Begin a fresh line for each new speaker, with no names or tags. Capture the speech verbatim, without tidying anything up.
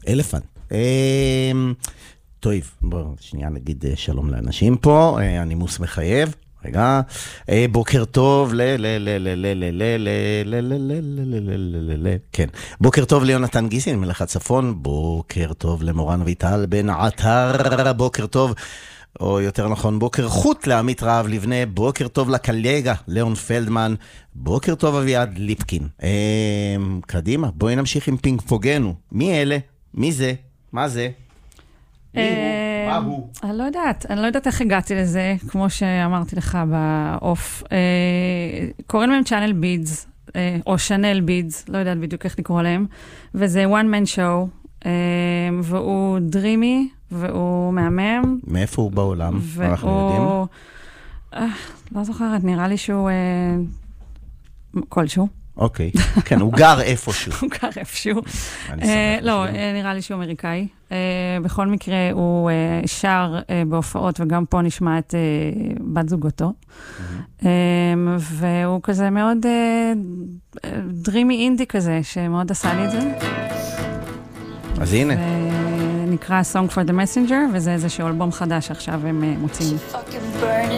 אלפנט. טוב, בואו שנייה נגיד שלום לאנשים פה, הנימוס מחייב. רגע, בוקר טוב ל ל ל ל ל ל ל ל ל ל ל כן, בוקר טוב ליונתן גיסין מלך הצפון, בוקר טוב למורן ויטל בן עטר, בוקר טוב, או יותר נכון בוקר חוט לעמית רהב לבנה, בוקר טוב לקלגה ליאון פלדמן, בוקר טוב אביעד ליפקין. קדימה, בואי נמשיך עם פינג פוגנו. מי אלה? מי זה? מה זה? מי הוא? מה הוא?
אני לא יודעת, אני לא יודעת איך הגעתי לזה, כמו שאמרתי לך באוף. קוראים להם צ'אנל בידס, או שנל בידס, לא יודעת בדיוק איך לקרוא להם, וזה one man show, והוא דרימי, והוא מהמם.
מאיפה הוא בעולם? אנחנו יודעים.
לא זוכרת, נראה לי שהוא כלשהו.
אוקיי, כן, הוא גר איפשהו.
הוא גר איפשהו. לא, נראה לי שהוא אמריקאי. בכל מקרה, הוא שר בהופעות, וגם פה נשמע את בת זוגתו. והוא כזה מאוד דרימי אינדי כזה, שמאוד עשה לי את זה.
אז הנה.
נקרא Song for the Messenger, וזה איזשהו אלבום חדש עכשיו הם מוצאים.